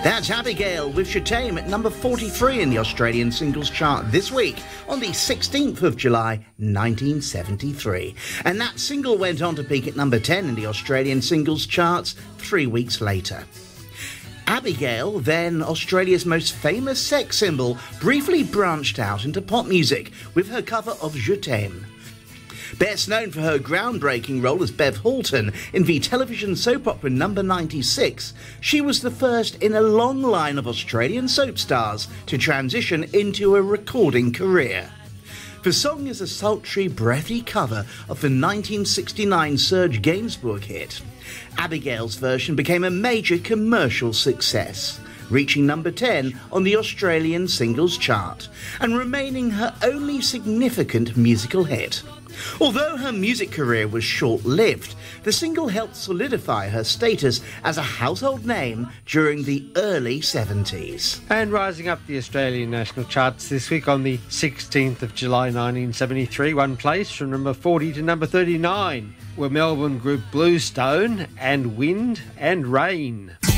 That's Abigail with Je T'aime at number 43 in the Australian singles chart this week on the 16th of July 1973. And that single went on to peak at number 10 in the Australian singles charts 3 weeks later. Abigail, then Australia's most famous sex symbol, briefly branched out into pop music with her cover of Je T'aime. Best known for her groundbreaking role as Bev Halton in the television soap opera Number 96, she was the first in a long line of Australian soap stars to transition into a recording career. The song is a sultry, breathy cover of the 1969 Serge Gainsbourg hit. Abigail's version became a major commercial success, reaching number 10 on the Australian singles chart and remaining her only significant musical hit. Although her music career was short-lived, the single helped solidify her status as a household name during the early 70s. And rising up the Australian national charts this week on the 16th of July 1973, one place from number 40 to number 39 were Melbourne group Bluestone and Wind and Rain.